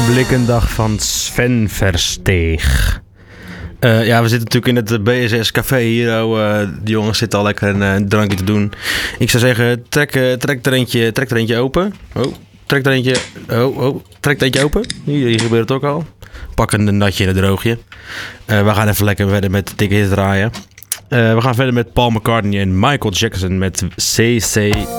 Blikkendag van Sven Versteeg. Ja, we zitten natuurlijk in het BSS Café hier. De jongens zitten al lekker een drankje te doen. Ik zou zeggen, trek er eentje open. Trek er eentje open. Hier gebeurt het ook al. Pak een natje en een droogje. We gaan even lekker verder met dikke hits draaien. We gaan verder met Paul McCartney en Michael Jackson met CC